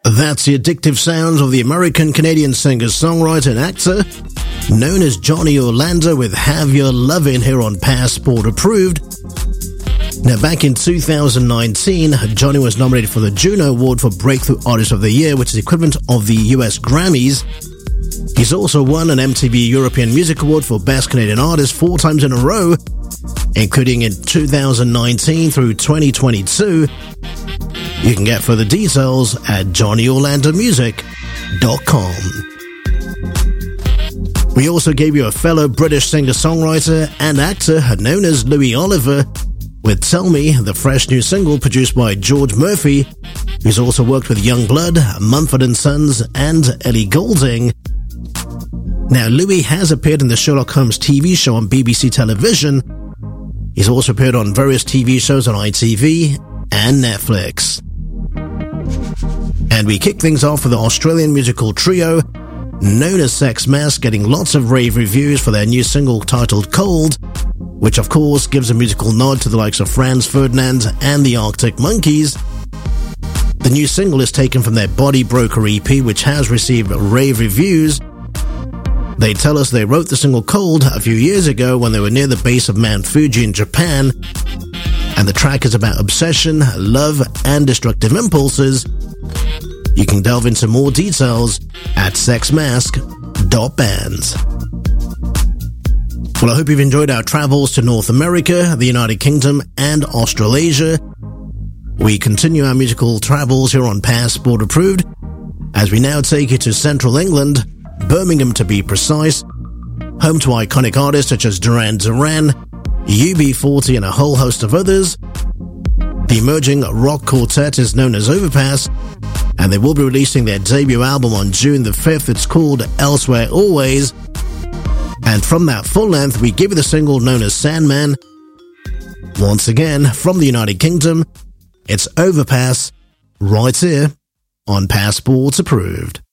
That's the addictive sounds of the American-Canadian singer-songwriter and actor known as Johnny Orlando with Have Your Lovin' here on Passport Approved. Now, back in 2019, Johnny was nominated for the Juno Award for Breakthrough Artist of the Year, which is the equivalent of the US Grammys. He's also won an MTV European Music Award for Best Canadian Artist 4 times in a row, including in 2019 through 2022. You can get further details at JohnnyOrlandoMusic.com. We also gave you a fellow British singer-songwriter and actor known as Louis Oliver with Tell Me, the fresh new single produced by George Murphy, who's also worked with Youngblood, Mumford & Sons, and Ellie Goulding. Now, Louis has appeared in the Sherlock Holmes TV show on BBC television. He's also appeared on various TV shows on ITV and Netflix. And we kick things off with the Australian musical trio known as Sex Mask, getting lots of rave reviews for their new single titled Cold, which of course gives a musical nod to the likes of Franz Ferdinand and the Arctic Monkeys. The new single is taken from their Body Broker EP, which has received rave reviews. They tell us they wrote the single Cold a few years ago when they were near the base of Mount Fuji in Japan, and the track is about obsession, love, and destructive impulses. You can delve into more details at sexmask.band. Well, I hope you've enjoyed our travels to North America, the United Kingdom, and Australasia. We continue our musical travels here on Passport Approved, as we now take you to Central England, Birmingham to be precise, home to iconic artists such as Duran Duran, UB40, and a whole host of others. The emerging rock quartet is known as Overpass, and they will be releasing their debut album on June the 5th. It's called Elsewhere Always. And from that full length, we give you the single known as Sandman. Once again, from the United Kingdom, it's Overpass, right here on Passport Approved.